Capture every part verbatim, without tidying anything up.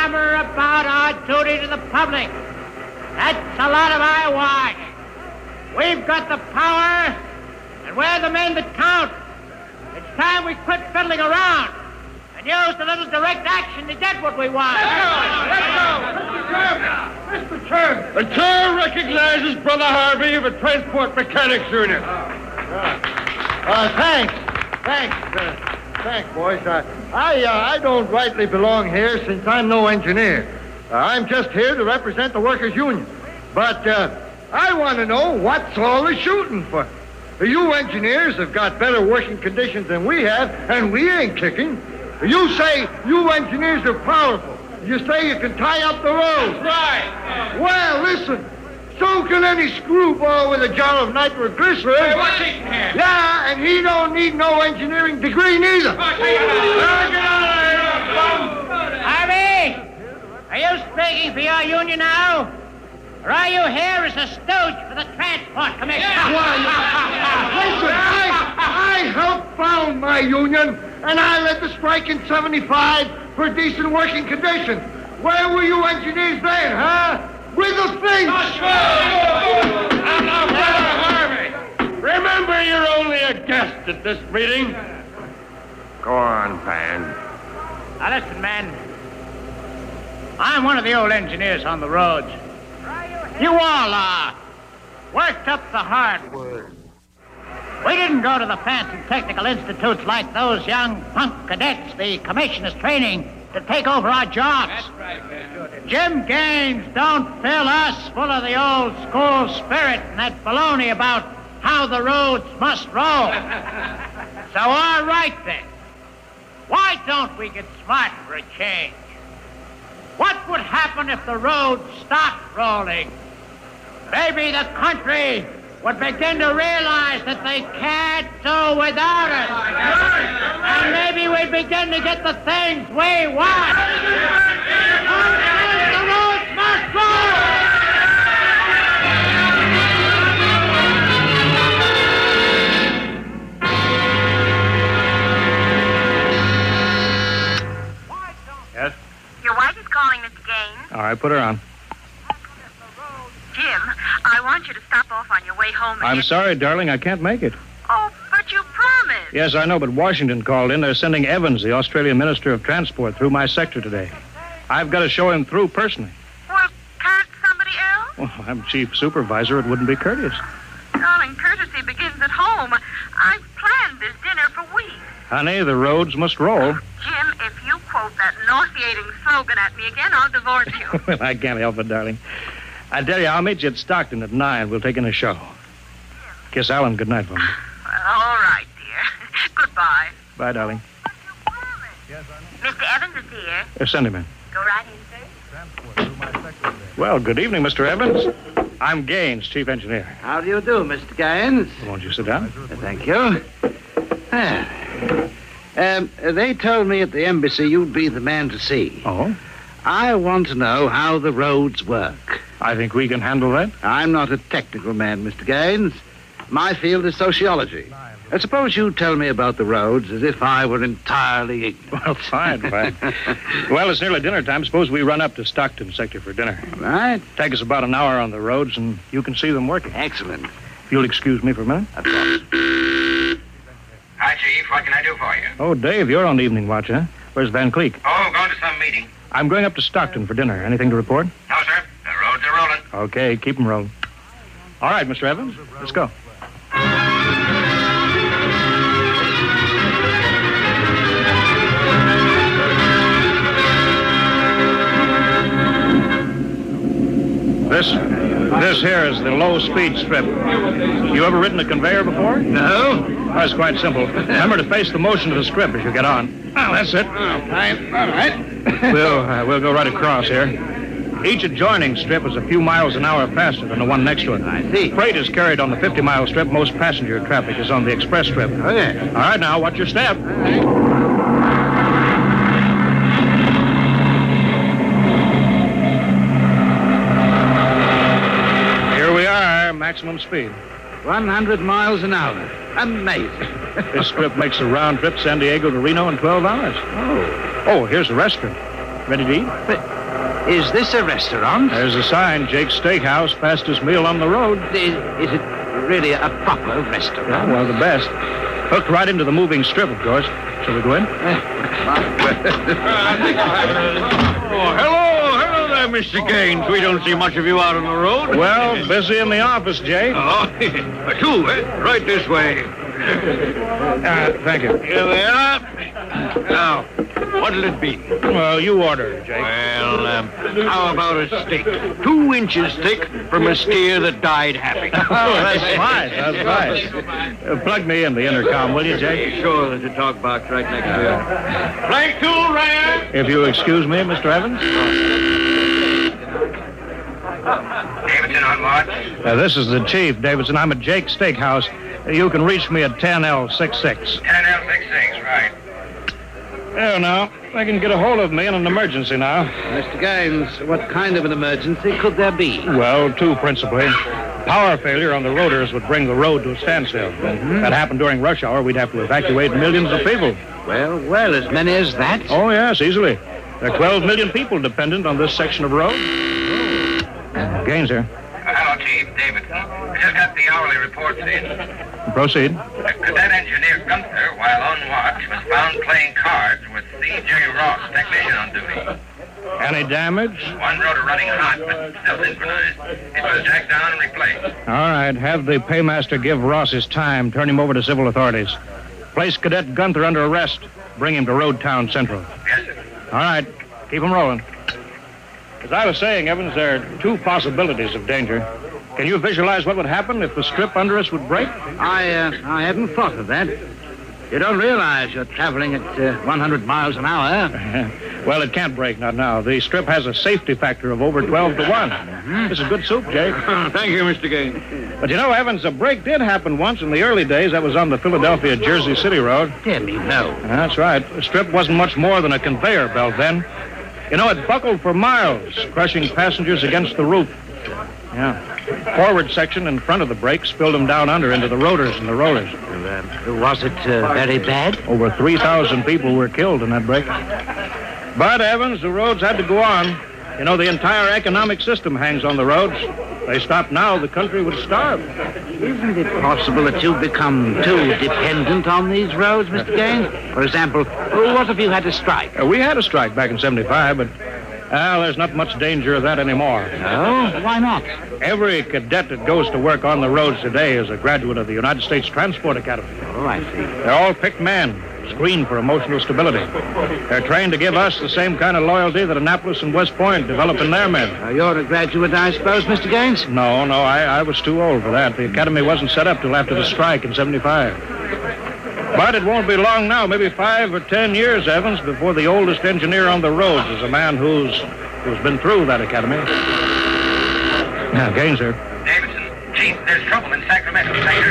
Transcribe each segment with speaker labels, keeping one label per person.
Speaker 1: clamor about our duty to the public. That's a lot of eyewash. We've got the power, and we're the men that count. It's time we quit fiddling around and used a little direct action to get what we want.
Speaker 2: Let's go! Mister Chairman! The chair recognizes Brother Harvey of the Transport Mechanics Union.
Speaker 3: Uh, uh, thanks. Thanks. Uh, thanks, boys. Uh, I, uh, I don't rightly belong here since I'm no engineer. Uh, I'm just here to represent the workers' union. But uh, I want to know what's all the shooting for. You engineers have got better working conditions than we have, and we ain't kicking. You say you engineers are powerful. You say you can tie up the roads.
Speaker 2: Right.
Speaker 3: Well, listen. So can any screwball with a jar of nitroglycerin.
Speaker 2: Hey, what's he can?
Speaker 3: Yeah, and he don't need no engineering degree neither.
Speaker 1: Harvey, are you speaking for your union now? Or are you here as a stooge for the Transport Commission?
Speaker 3: Listen, I, I helped found my union, and I led the strike in seventy-five for decent working conditions. Where were you engineers then, huh? With the thing.
Speaker 2: Now, now, Brother Harvey, remember you're only a guest at this meeting. Go on, Pan.
Speaker 1: Now, listen, men. I'm one of the old engineers on the roads. You all are. Worked up the hard work. We didn't go to the fancy technical institutes like those young punk cadets the commission is training to take over our jobs.
Speaker 2: That's right, man.
Speaker 1: Jim Gaines don't fill us full of the old school spirit and that baloney about how the roads must roll. So, all right then. Why don't we get smart for a change? What would happen if the roads stopped rolling? Maybe the country would begin to realize that they can't do without us. And maybe we'd begin to get the things we want. The roads must roll!
Speaker 4: Yes?
Speaker 5: Your wife is calling, Mister Gaines.
Speaker 4: All right, put her on.
Speaker 5: Jim, I want you to stop off on your way home.
Speaker 4: I'm
Speaker 5: get...
Speaker 4: sorry, darling, I can't make it.
Speaker 5: Oh, but you promised.
Speaker 4: Yes, I know, but Washington called in. They're sending Evans, the Australian Minister of Transport, through my sector today. I've got to show him through personally.
Speaker 5: Well, can't somebody else?
Speaker 4: Well, I'm chief supervisor. It wouldn't be courteous.
Speaker 5: Darling, courtesy begins at home. I've planned this dinner for weeks.
Speaker 4: Honey, the roads must roll.
Speaker 5: Jim, if you quote that nauseating slogan at me again, I'll divorce you.
Speaker 4: Well, I can't help it, darling. I tell you, I'll meet you at Stockton at nine. We'll take in a show. Kiss Alan goodnight for me.
Speaker 5: Well, all right, dear. Goodbye.
Speaker 4: Bye, darling.
Speaker 5: Mister Evans is here.
Speaker 4: Uh, send him in.
Speaker 5: Go right in, sir.
Speaker 4: Well, good evening, Mister Evans. I'm Gaines, chief engineer.
Speaker 6: How do you do, Mister Gaines?
Speaker 4: Won't you sit down?
Speaker 6: Thank you. Ah. Um, they told me at the embassy you'd be the man to see.
Speaker 4: Oh?
Speaker 6: I want to know how the roads work.
Speaker 4: I think we can handle that.
Speaker 6: I'm not a technical man, Mister Gaines. My field is sociology. I suppose you tell me about the roads as if I were entirely ignorant.
Speaker 4: Well, fine, fine. Well, it's nearly dinner time. Suppose we run up to Stockton sector for dinner.
Speaker 6: Right.
Speaker 4: Take us about an hour on the roads, and you can see them working.
Speaker 6: Excellent.
Speaker 4: If you'll excuse me for a minute.
Speaker 6: Of course.
Speaker 7: Hi, Chief. What can I do for you?
Speaker 4: Oh, Dave, you're on the evening watch, huh? Where's Van Cleek?
Speaker 7: Oh, going to some meeting.
Speaker 4: I'm going up to Stockton for dinner. Anything to report?
Speaker 7: No, sir. The roads are rolling.
Speaker 4: Okay, keep them rolling. All right, Mister Evans, let's go. This, this here is the low-speed strip. You ever ridden a conveyor before?
Speaker 6: No.
Speaker 4: Oh, it's quite simple. Remember to face the motion of the strip as you get on. Well, that's it.
Speaker 6: Fine. All right.
Speaker 4: We'll, uh, we'll go right across here. Each adjoining strip is a few miles an hour faster than the one next to it.
Speaker 6: I see.
Speaker 4: Freight is carried on the fifty-mile strip. Most passenger traffic is on the express strip.
Speaker 6: Okay.
Speaker 4: All right, now, watch your step. Here we are, maximum speed.
Speaker 6: one hundred miles an hour. Amazing.
Speaker 4: This strip makes a round trip San Diego to Reno in twelve hours.
Speaker 6: Oh.
Speaker 4: Oh, here's the restaurant. Ready to eat?
Speaker 6: But Is this a restaurant?
Speaker 4: There's a sign, Jake's Steakhouse, fastest meal on the road.
Speaker 6: Is, is it really a proper restaurant?
Speaker 4: Well, the best. Hooked right into the moving strip, of course. Shall we go in?
Speaker 2: Oh, hello, hello there, Mister Gaines. We don't see much of you out on the road.
Speaker 4: Well, busy in the office, Jake.
Speaker 2: Oh, two, eh? Right this way.
Speaker 4: Uh, thank you.
Speaker 2: Here we are. Now, what'll it be?
Speaker 4: Well, you order, Jake.
Speaker 2: Well, um, how about a steak? Two inches thick from a steer that died happy.
Speaker 4: Oh, that's fine. That's fine. Uh, plug me in the intercom, will you, Jake?
Speaker 2: Sure, there's a talk box right next to it. Flank two, Ryan.
Speaker 4: If you excuse me, Mister Evans.
Speaker 7: Davidson on watch.
Speaker 4: Uh, this is the chief, Davidson. I'm at Jake's Steakhouse. You can reach me at ten L sixty-six.
Speaker 7: ten L sixty-six, right.
Speaker 4: There now. They can get a hold of me in an emergency now.
Speaker 6: Mister Gaines, what kind of an emergency could there be?
Speaker 4: Well, two principally. Power failure on the rotors would bring the road to a standstill. Mm-hmm. That happened during rush hour. We'd have to evacuate millions of people.
Speaker 6: Well, well, as many as that?
Speaker 4: Oh, yes, easily. There are twelve million people dependent on this section of road. Uh, Gaines here.
Speaker 7: Uh, hello, Chief. Davidson. I just got the hourly reports in.
Speaker 4: Proceed.
Speaker 7: Cadet Engineer Gunther, while on watch, was found playing cards with C J Ross, technician on duty.
Speaker 4: Any damage?
Speaker 7: One rotor running hot, but still synchronized. It was jacked down and replaced.
Speaker 4: All right. Have the paymaster give Ross his time. Turn him over to civil authorities. Place Cadet Gunther under arrest. Bring him to Road Town Central.
Speaker 7: Yes, sir.
Speaker 4: All right. Keep him rolling. As I was saying, Evans, there are two possibilities of danger. Can you visualize what would happen if the strip under us would break?
Speaker 6: I, uh, I hadn't thought of that. You don't realize you're traveling at uh, one hundred miles an hour.
Speaker 4: Well, it can't break, not now. The strip has a safety factor of over twelve to one. Mm-hmm. This is good soup, Jake.
Speaker 2: Thank you, Mister Gaines.
Speaker 4: But you know, Evans, a break did happen once in the early days. That was on the Philadelphia-Jersey City Road.
Speaker 6: Dear me, no.
Speaker 4: That's right. The strip wasn't much more than a conveyor belt then. You know, it buckled for miles, crushing passengers against the roof. Yeah. Forward section in front of the brake spilled them down under into the rotors and the rollers.
Speaker 6: Uh, was it uh, very bad?
Speaker 4: Over three thousand people were killed in that break. But, Evans, the roads had to go on. You know, the entire economic system hangs on the roads. They stopped now, the country would starve.
Speaker 6: Isn't it possible that you've become too dependent on these roads, Mister Gaines? For example, what if you had a strike?
Speaker 4: Uh, we had a strike back in seventy-five, but, well, there's not much danger of that anymore.
Speaker 6: No? Why not?
Speaker 4: Every cadet that goes to work on the roads today is a graduate of the United States Transport Academy.
Speaker 6: Oh, I see.
Speaker 4: They're all picked men, screened for emotional stability. They're trained to give us the same kind of loyalty that Annapolis and West Point develop in their men.
Speaker 6: Uh, you're a graduate, I suppose, Mister Gaines?
Speaker 4: No, no, I, I was too old for that. The academy wasn't set up till after the strike in seventy-five. But it won't be long now, maybe five or ten years, Evans, before the oldest engineer on the roads is a man who's who's been through that academy. Now, Gaines, sir.
Speaker 7: Davidson, Chief, there's trouble in Sacramento sector.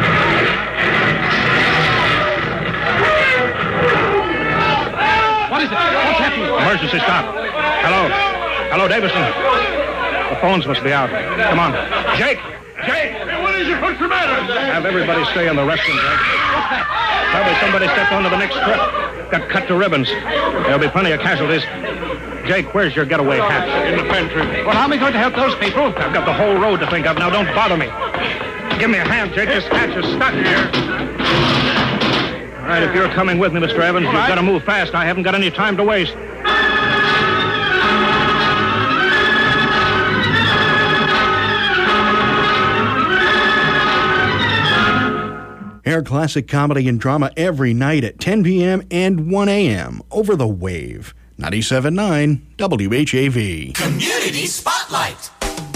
Speaker 6: What is it? What's happening?
Speaker 4: Emergency stop. Hello. Hello, Davidson. The phones must be out. Come on. Jake! Jake!
Speaker 2: Hey, what is it? What's the matter?
Speaker 4: Have everybody stay in the restroom, Jake. Probably somebody stepped onto the next strip. Got cut to ribbons. There'll be plenty of casualties. Jake, where's your getaway hat?
Speaker 2: In the pantry.
Speaker 4: Well, how am I going to help those people? I've got the whole road to think of. Now, don't bother me. Give me a hand, Jake. This hatch is stuck here. All right, if you're coming with me, Mister Evans, you've got to move fast. I haven't got any time to waste.
Speaker 8: Air classic comedy and drama every night at ten p.m. and one a.m. over the Wave. ninety-seven point nine W H A V.
Speaker 9: Community Spotlight.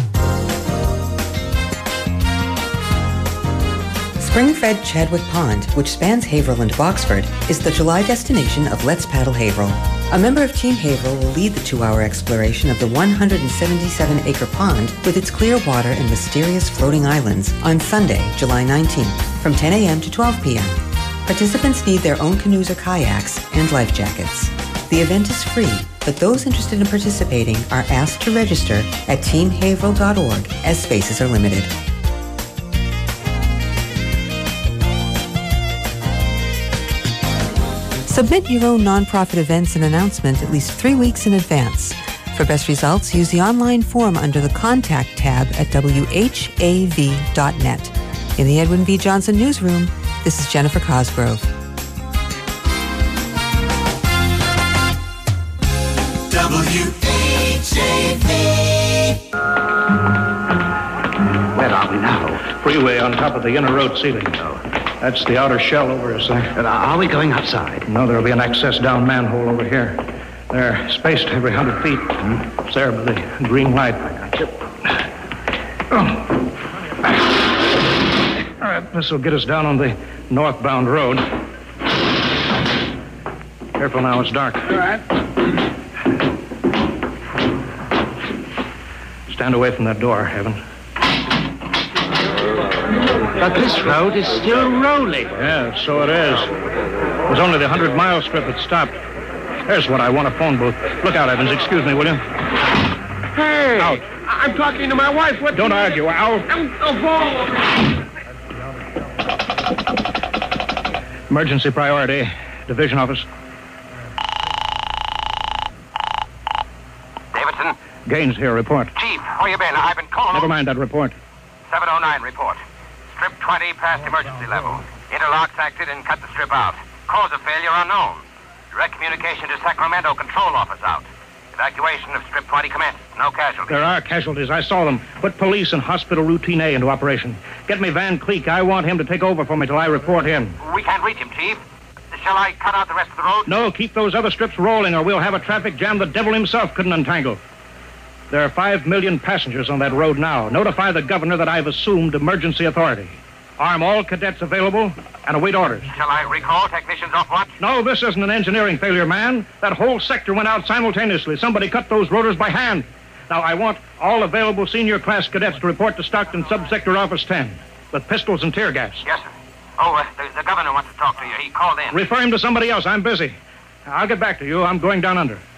Speaker 10: Spring-fed Chadwick Pond, which spans Haverhill and Boxford, is the July destination of Let's Paddle Haverhill. A member of Team Haverhill will lead the two-hour exploration of the one hundred seventy-seven acre pond with its clear water and mysterious floating islands on Sunday, July nineteenth, from ten a.m. to twelve p.m. Participants need their own canoes or kayaks and life jackets. The event is free, but those interested in participating are asked to register at team haverhill dot org as spaces are limited. Submit your own nonprofit events and announcement at least three weeks in advance. For best results, use the online form under the Contact tab at W H A V dot net. In the Edwin V. Johnson Newsroom, this is Jennifer Cosgrove.
Speaker 9: W H A V.
Speaker 6: Where are we now?
Speaker 4: Freeway on top of the inner road ceiling.
Speaker 6: Oh.
Speaker 4: That's the outer shell over us there.
Speaker 6: And are we going outside?
Speaker 4: No, there'll be an access down manhole over here. They're spaced every hundred feet. Mm-hmm. It's there by the green light. Oh. All right, this will get us down on the northbound road. Careful now, it's dark.
Speaker 6: All right.
Speaker 4: Stand away from that door, Evan.
Speaker 6: But this road is still rolling.
Speaker 4: Yeah, so it is. It was only the hundred-mile strip that stopped. There's what I want, a phone booth. Look out, Evans. Excuse me, will you?
Speaker 2: Hey!
Speaker 4: Out.
Speaker 2: I'm talking to my wife. What?
Speaker 4: Don't argue. Out. Emergency priority. Division office.
Speaker 7: Davidson?
Speaker 4: Gaines here. Report.
Speaker 7: Chief, where you been? I've been calling...
Speaker 4: Never mind that report.
Speaker 7: seven oh nine report. Strip twenty past emergency level. Interlocks acted and cut the strip out. Cause of failure unknown. Direct communication to Sacramento control office out. Evacuation of strip twenty commenced. No casualties.
Speaker 4: There are casualties. I saw them. Put police and hospital routine A into operation. Get me Van Cleek. I want him to take over for me till I report in.
Speaker 7: We can't reach him, Chief. Shall I cut out the rest of the road?
Speaker 4: No, keep those other strips rolling or we'll have a traffic jam the devil himself couldn't untangle. There are five million passengers on that road now. Notify the governor that I've assumed emergency authority. Arm all cadets available and await orders.
Speaker 7: Shall I recall technicians off watch?
Speaker 4: No, this isn't an engineering failure, man. That whole sector went out simultaneously. Somebody cut those rotors by hand. Now, I want all available senior class cadets to report to Stockton Subsector Office ten with pistols and tear gas.
Speaker 7: Yes, sir. Oh, uh, the, the governor wants to talk to you. He called in.
Speaker 4: Refer him to somebody else. I'm busy. I'll get back to you. I'm going down under.